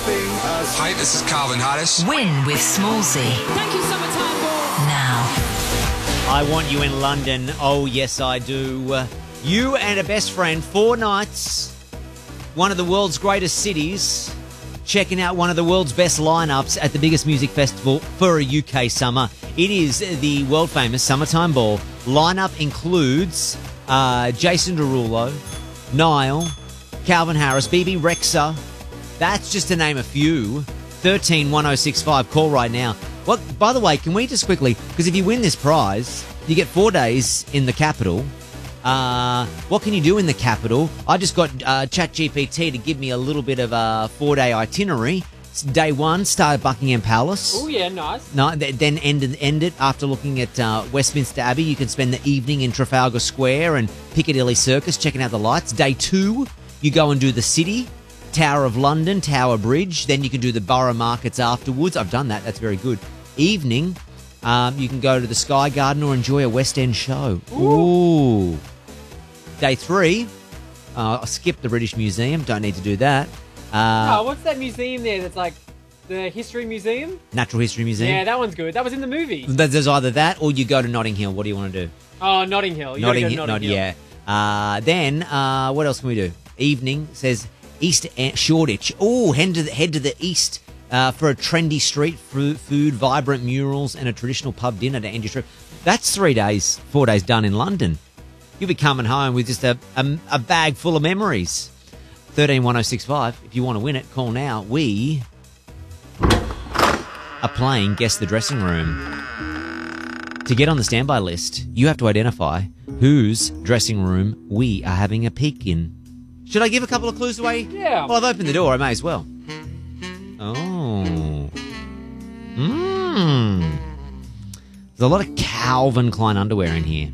Hi, this is Calvin Harris. Win with Smallsy. Thank you, Summertime Ball. Now. I want you in London. Oh, yes, I do. You and a best friend, 4 nights, one of the world's greatest cities, checking out one of the world's best lineups at the biggest music festival for a UK summer. It is the world-famous Summertime Ball. Lineup includes Jason Derulo, Niall, Calvin Harris, BB Rexa. That's just to name a few. 131065. Call right now. Well, by the way, can we just quickly, because if you win this prize, you get 4 days in the capital. What can you do in the capital? I just got ChatGPT to give me a little bit of a 4-day itinerary. Day 1, start at Buckingham Palace. Oh, yeah, nice. No, then end it after looking at Westminster Abbey. You can spend the evening in Trafalgar Square and Piccadilly Circus checking out the lights. Day 2, you go and do the city, Tower of London, Tower Bridge. Then you can do the borough markets afterwards. I've done that. That's very good. Evening, you can go to the Sky Garden or enjoy a West End show. Ooh. Day 3, I'll skip the British Museum. Don't need to do that. What's that museum there that's like the History Museum? Natural History Museum. Yeah, that one's good. That was in the movie. There's either that or you go to Notting Hill. What do you want to do? Oh, Notting Hill. You gotta go to Notting Hill. Yeah. Then, what else can we do? Evening says East Shoreditch. Oh, head to the east for a trendy street food, vibrant murals, and a traditional pub dinner to end your trip. That's 3 days, 4 days done in London. You'll be coming home with just a bag full of memories. 131065. If you want to win it, call now. We are playing Guess the Dressing Room. To get on the standby list, you have to identify whose dressing room we are having a peek in. Should I give a couple of clues away? Yeah. Well, I've opened the door. I may as well. Oh. There's a lot of Calvin Klein underwear in here.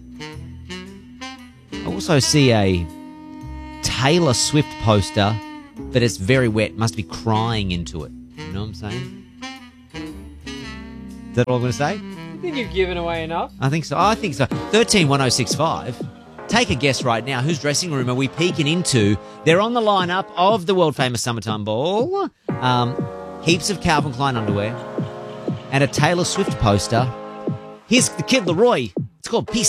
I also see a Taylor Swift poster, but it's very wet. Must be crying into it. You know what I'm saying? Is that all I'm going to say? I think you've given away enough. I think so. 131065. Take a guess right now. Whose dressing room are we peeking into? They're on the lineup of the world-famous Summertime Ball. Heaps of Calvin Klein underwear and a Taylor Swift poster. Here's the Kid Laroi. It's called Peace.